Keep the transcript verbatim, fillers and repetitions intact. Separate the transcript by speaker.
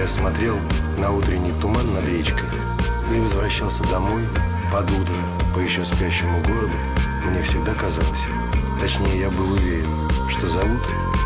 Speaker 1: я смотрел на утренний туман над речкой или возвращался домой под утро по еще спящему городу, мне всегда казалось, точнее я был уверен, что зовут